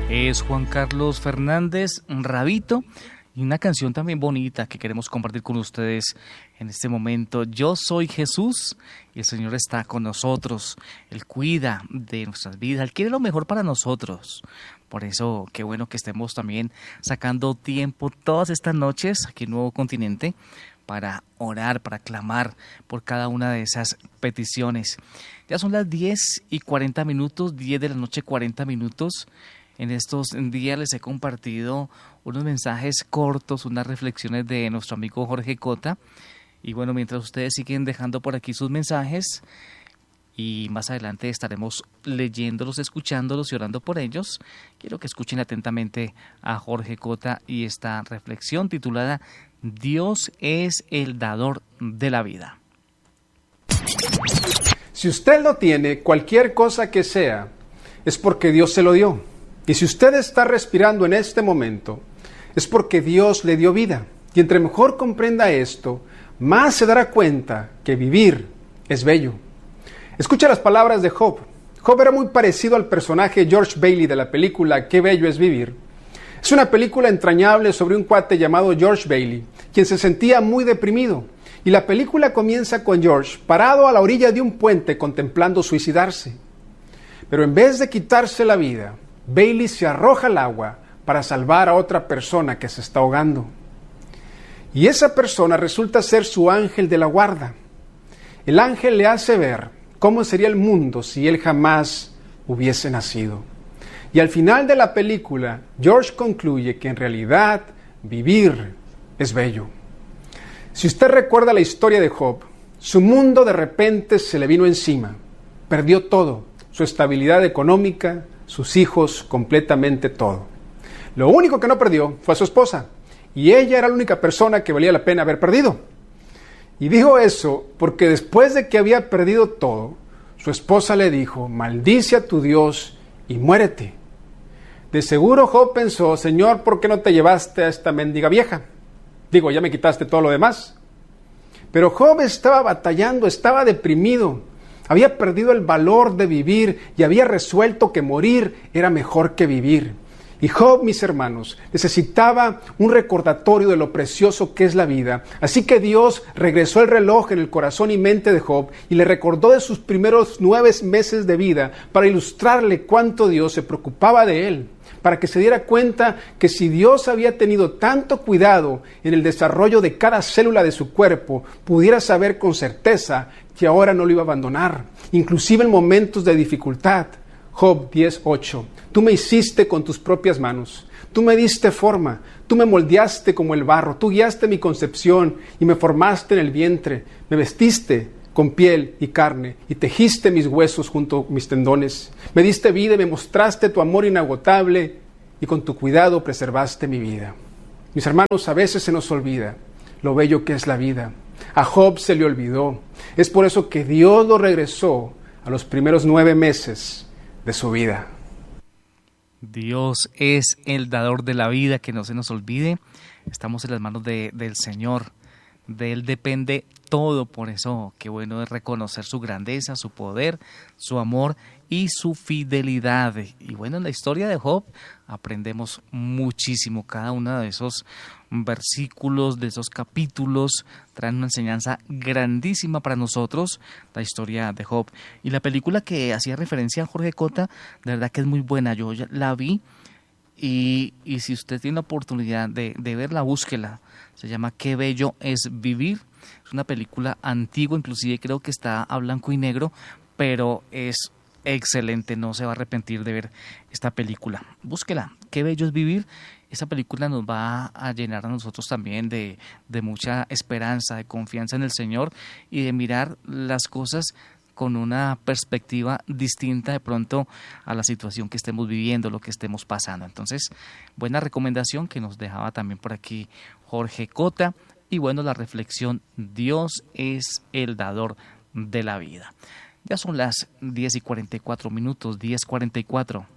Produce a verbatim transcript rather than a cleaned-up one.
Es Juan Carlos Fernández, Rabito, y una canción también bonita que queremos compartir con ustedes en este momento. Yo soy Jesús y el Señor está con nosotros. Él cuida de nuestras vidas, Él quiere lo mejor para nosotros. Por eso, qué bueno que estemos también sacando tiempo todas estas noches aquí en Nuevo Continente para orar, para clamar por cada una de esas peticiones. Ya son las diez y cuarenta minutos, diez de la noche, cuarenta minutos. En estos días les he compartido unos mensajes cortos, unas reflexiones de nuestro amigo Jorge Cota. Y bueno, mientras ustedes siguen dejando por aquí sus mensajes, y más adelante estaremos leyéndolos, escuchándolos y orando por ellos, quiero que escuchen atentamente a Jorge Cota y esta reflexión titulada Dios es el dador de la vida. Si usted lo tiene, cualquier cosa que sea, es porque Dios se lo dio. Y si usted está respirando en este momento, es porque Dios le dio vida. Y entre mejor comprenda esto, más se dará cuenta que vivir es bello. Escucha las palabras de Job. Job era muy parecido al personaje George Bailey de la película Qué bello es vivir. Es una película entrañable sobre un cuate llamado George Bailey, quien se sentía muy deprimido. Y la película comienza con George parado a la orilla de un puente contemplando suicidarse. Pero en vez de quitarse la vida, Bailey se arroja al agua para salvar a otra persona que se está ahogando. Y esa persona resulta ser su ángel de la guarda. El ángel le hace ver cómo sería el mundo si él jamás hubiese nacido. Y al final de la película, George concluye que en realidad vivir es bello. Si usted recuerda la historia de Job, su mundo de repente se le vino encima. Perdió todo, su estabilidad económica, sus hijos, completamente todo. Lo único que no perdió fue a su esposa, y ella era la única persona que valía la pena haber perdido. Y dijo eso porque después de que había perdido todo, su esposa le dijo, maldice a tu Dios y muérete. De seguro Job pensó, Señor, ¿por qué no te llevaste a esta mendiga vieja? Digo, ya me quitaste todo lo demás. Pero Job estaba batallando, estaba deprimido. Había perdido el valor de vivir y había resuelto que morir era mejor que vivir. Y Job, mis hermanos, necesitaba un recordatorio de lo precioso que es la vida. Así que Dios regresó el reloj en el corazón y mente de Job y le recordó de sus primeros nueve meses de vida para ilustrarle cuánto Dios se preocupaba de él. Para que se diera cuenta que si Dios había tenido tanto cuidado en el desarrollo de cada célula de su cuerpo, pudiera saber con certeza que ahora no lo iba a abandonar, inclusive en momentos de dificultad. Job diez ocho. Tú me hiciste con tus propias manos, tú me diste forma, tú me moldeaste como el barro, tú guiaste mi concepción y me formaste en el vientre, me vestiste con piel y carne, y tejiste mis huesos junto a mis tendones. Me diste vida y me mostraste tu amor inagotable, y con tu cuidado preservaste mi vida. Mis hermanos, a veces se nos olvida lo bello que es la vida. A Job se le olvidó. Es por eso que Dios lo regresó a los primeros nueve meses de su vida. Dios es el dador de la vida, que no se nos olvide. Estamos en las manos de, del Señor. De Él depende todo, por eso qué bueno es reconocer su grandeza, su poder, su amor y su fidelidad. Y bueno, en la historia de Job aprendemos muchísimo. Cada uno de esos versículos, de esos capítulos, traen una enseñanza grandísima para nosotros, la historia de Job. Y la película que hacía referencia a Jorge Cota, de verdad que es muy buena. Yo ya la vi y, y si usted tiene la oportunidad de, de verla, búsquela. Se llama Qué bello es vivir. Es una película antigua, inclusive creo que está a blanco y negro, pero es excelente, no se va a arrepentir de ver esta película. Búsquela, Qué bello es vivir. Esta película nos va a llenar a nosotros también de, de mucha esperanza, de confianza en el Señor y de mirar las cosas con una perspectiva distinta de pronto a la situación que estemos viviendo, lo que estemos pasando. Entonces, buena recomendación que nos dejaba también por aquí Jorge Cota. Y bueno, la reflexión, Dios es el dador de la vida. Ya son las diez y cuarenta y cuatro minutos, diez cuarenta y cuatro.